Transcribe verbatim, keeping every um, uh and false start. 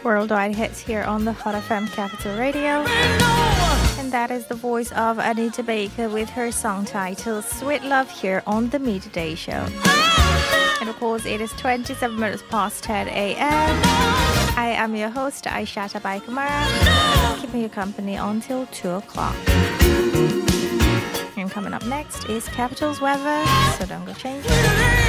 worldwide hits here on the Hot F M Capital Radio. And that is the voice of Anita Baker with her song titled Sweet Love here on the Midday Show. And of course, it is twenty-seven minutes past ten a.m. I am your host, Aishata Baikamara, keeping you company until two o'clock. And coming up next is Capital's weather, so don't go change it.